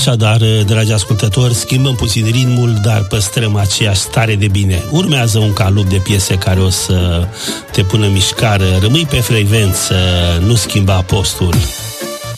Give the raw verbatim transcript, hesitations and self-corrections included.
Așadar, dragi ascultători, schimbăm puțin ritmul, dar păstrăm aceeași stare de bine. Urmează un calup de piese care o să te pună în mișcare. Rămâi pe frecvență, nu schimba postul.